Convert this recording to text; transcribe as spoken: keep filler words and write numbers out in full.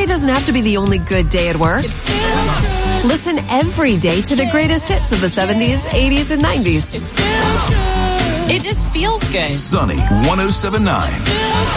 day doesn't have to be the only good day at work. Listen every day to the greatest hits of the seventies, eighties, and nineties. It just feels good. Sunny one oh seven point nine.